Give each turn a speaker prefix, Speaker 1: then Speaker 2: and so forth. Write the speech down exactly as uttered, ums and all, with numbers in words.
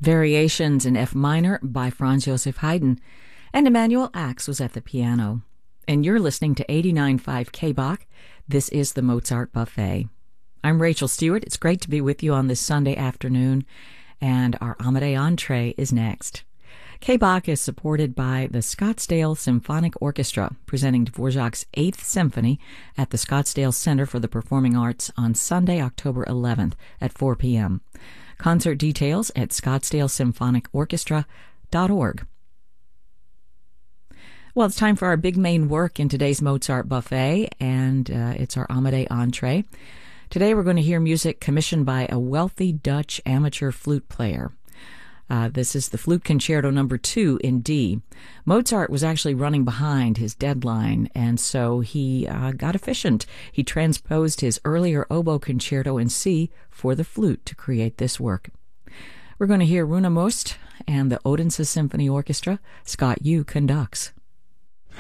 Speaker 1: Variations in F minor by Franz Joseph Haydn, and Emanuel Ax was at the piano. And you're listening to eighty-nine point five K B O C. This is the Mozart Buffet. I'm Rachel Stewart. It's great to be with you on this Sunday afternoon, and our Amadee Entree is next. K B O C is supported by the Scottsdale Symphonic Orchestra, presenting Dvorak's Eighth Symphony at the Scottsdale Center for the Performing Arts on Sunday, October eleventh at four p.m. Concert details at scottsdale symphonic orchestra dot org. Well, it's time for our big main work in today's Mozart Buffet, and uh, it's our Amadee Entree. Today we're going to hear music commissioned by a wealthy Dutch amateur flute player. Uh, this is the Flute Concerto number two in D. Mozart was actually running behind his deadline, and so he uh, got efficient. He transposed his earlier oboe concerto in C for the flute to create this work. We're going to hear Rune Most and the Odense Symphony Orchestra. Scott Yu conducts.